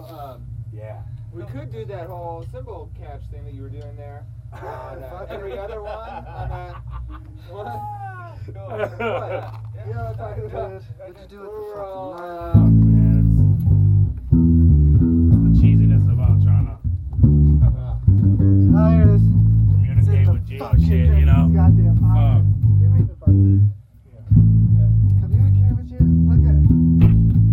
Yeah. We could do that whole symbol catch thing that you were doing there. On every other one. What? What? You know what I'm talking about? What'd you do with the Overall, Man, it's the cheesiness about trying to Oh, here it is. communicate with Geo shit.